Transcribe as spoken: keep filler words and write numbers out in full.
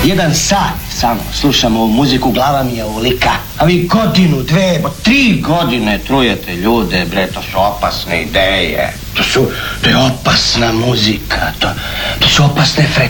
Jedan sat samo slušam ovu muziku, glava mi je ovolika. A vi godinu, dve, po tri godine trujete ljude, bre, to su opasne ideje. To su, to je opasna muzika, to, to su opasne frekvencije.